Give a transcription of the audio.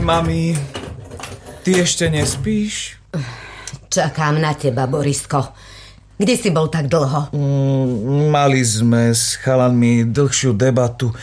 Mami, ty ešte nespíš? Čakám na teba, Borisko. Kde si bol tak dlho? Mali sme s chalanmi dlhšiu debatu.